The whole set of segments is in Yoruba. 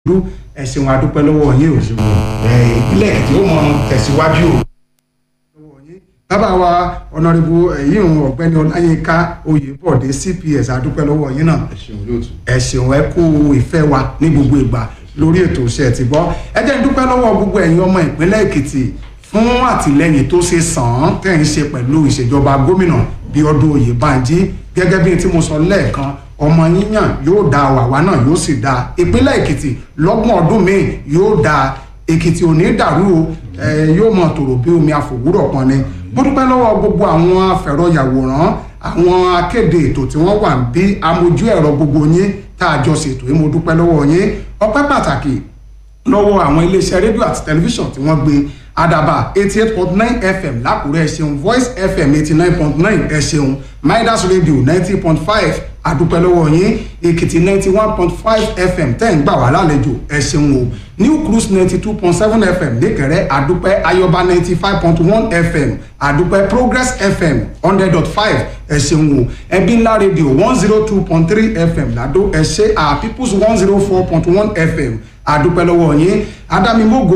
ẹ ṣeun adúpẹ́ lọ́wọ́ yín o ìpínlẹ̀ Èkìtì ó mọ tẹ̀síwájú o bàbá wa ọ̀nàrẹ́bù ọ̀gbẹ́ni Ọláyínká Oyèbọ̀dé CPS adúpẹ́ lọ́wọ́ yín náà ẹ ṣeun ẹ kú ìfẹ́ wa ní gbogbo ìgbà lórí ètò iṣẹ́ ti gbọ́ ẹ jẹ́ dúpẹ́ lọ́wọ́ gbogbo ẹ̀yin ọmọ ìpínlẹ̀ Èkìtì fún àtìlẹ́yìn tó ṣe sàn án tẹ̀ ń ṣe pẹ̀lú ìṣèjọba gómìnà Bíọ́dún Oyèbánjí gẹ́gẹ́ bí tí mo sọ lẹ́ẹ̀kan ọmọ yíyàn yóò da wàwá náà yóò sì da ìpínlẹ̀ Èkìtì lọ́gbọ̀n ọdún míì yóò da Èkìtì ò ní dàrú o yóò mọ tòrò bí omi àfòwúrọ̀ pọn ni mo dúpẹ́ lọ́wọ́ gbogbo àwọn afẹ̀rọ̀yàwòrán àwọn akéde ètò tí wọ́n wà bí amójú ẹ̀rọ gbogbo yín tá a jọ ṣètò yìí mo dúpẹ́ lọ́wọ́ yín ọpẹ́ pàtàkì lọ́wọ́ àwọn iléeṣẹ́ rédíò àti tẹlifíṣàn tí wọ́n gbé Àdàbà 88.9 FM l'Àkúrẹ́ ẹ ṣeun Voice FM 89.9 ẹ ṣeun Midas Radio 90.5 àdúpẹ́ lọ́wọ́ yín Èkìtì 91.5 FM tẹ́ ń gbà wá lálejò ẹ ṣeun o New Cruise 92.7 FM nìkẹrẹ àdúpẹ́ Ayọ̀bá 95.1 FM àdúpẹ́ Progress FM 100.5 ẹ ṣeun o Ẹbí Ńlá Radio 102.3 FM ládó ẹ ṣe Peoples 104.1 FM àdúpẹ́ lọ́wọ́ yín Adámimógo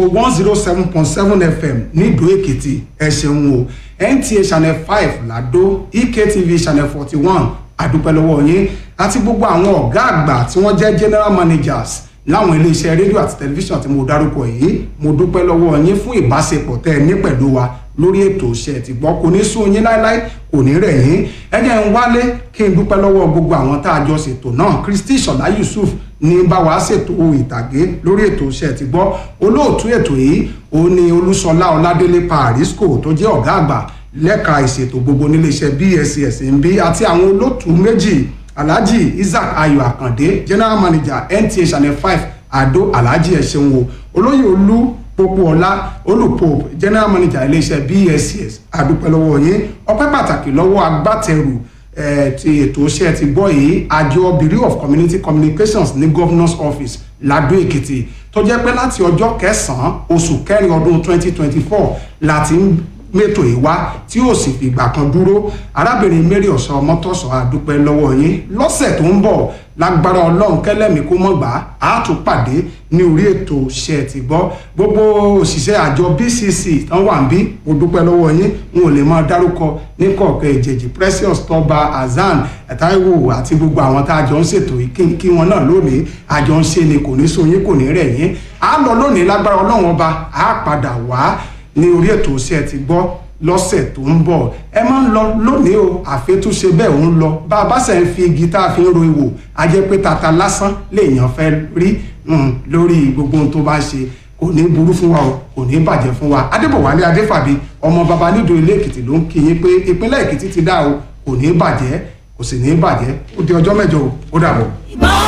107.7 FM nídòó Èkìtì ẹ ṣeun o NTA Channel 5 ládó EKTV Channel 41 àdúpẹ́ lọ́wọ́ yín àti gbogbo àwọn ọ̀gá àgbà tí wọ́n jẹ́ general managers láwọn iléeṣẹ́ rédíò àti tẹlifíṣàn tí mo dárúkọ yìí mo dúpẹ́ lọ́wọ́ yín fún ìbáṣepọ̀ tẹ́ ẹ ní pẹ̀lú wa lórí ètò iṣẹ́ ti gbọ́ kò ní sún yín láéláé kò ní rẹ̀ yín ẹ jẹ́ ń wálé kí n dúpẹ́ lọ́wọ́ gbogbo àwọn tá a jọ ṣètò náà Kristi Ṣọlá Yusuf ní bá wa ṣètò ìtàgé lórí ètò iṣẹ́ ti gbọ́ olóòtú ètò yìí òun ni Olúṣọlá Ọládélé Parisco tó jẹ́ ọ̀gá àgbà lẹ́ka ìṣètò gbogbo níléeṣẹ́ BSCS ń bí àti àwọn olóòtú méjì Alhaji Isaac Ayọ̀ Àkàndé General Manager NTA Channel 5 Àdó Alhaji ẹ̀ṣẹ̀wò olóyè Olú Pópóọlá Olùpop General Manager iléeṣẹ́ BSCS àdúpẹ́ lọ́wọ́ yín ọpẹ́ pàtàkì lọ́wọ́ agbátẹrù ti ètò iṣẹ́ ti gbọ́ yìí àjọ Bureau of Community Communications ní Governor's Office Ládó Èkìtì tó jẹ́ pé láti ọjọ́ 9 oṣù kẹrin ọdún 2024 láti mẹ́tò ìwá tí ó sì fìgbà kan dúró arábìnrin Mary Ọ̀sọ́ Mọ́tọ́sọ́ àdúpẹ́ lọ́wọ́ yín lọ́sẹ̀ tó ń bọ̀ lágbára Ọlọ́run kẹ́lẹ́mì kó mọ̀ gbà á tún pàdé ní orí ètò iṣẹ́ ti gbọ́ gbogbo òṣìṣẹ́ àjọ BCC tán wà ń bí mo dúpẹ́ lọ́wọ́ yín n ò lè máa dárúkọ ní kọ̀ọ̀kan ìjèjì Precious Tọ́ba Azan Táíwò àti gbogbo àwọn tá a jọ ń ṣètò kí wọn náà lónìí àjọ ń ṣe ni kò ní sún yín kò ní rẹ̀ yín á lọ lónìí lágbára Ọlọ́run ọba á padà wá ní orí ètò iṣẹ́ ti gbọ́ lọ́sẹ̀ tó ń bọ̀ ẹ máa ń lọ lónìí o àfẹ́túnṣe bẹ́ẹ̀ ń lọ bá a bá ṣe ń fi igi tá a fi ń ro ìwò a jẹ́ pé tata lásán lèèyàn fẹ́ rí lórí gbogbo ohun tó bá ṣe kò ní burú fún wa o kò ní bàjẹ́ fún wa Adébọ̀wálé Adéfàbí ọmọ baba nídòó ilé Èkìtì ló ń kí yín pé ìpínlẹ̀ Èkìtì ti dá o kò ní bàjẹ́ kò sì ní bàjẹ́ ó di ọjọ́ mẹ́jọ o ó dàbọ̀.